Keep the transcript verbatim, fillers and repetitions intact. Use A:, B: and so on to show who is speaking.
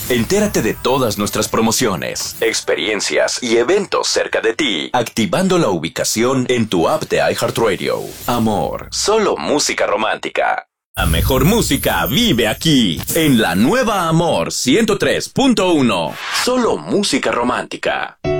A: Entérate de todas nuestras promociones, experiencias y eventos cerca de ti, activando la ubicación en tu app de iHeartRadio. Amor, solo música romántica. La mejor música vive aquí, en la nueva Amor ciento tres punto uno. Solo música romántica.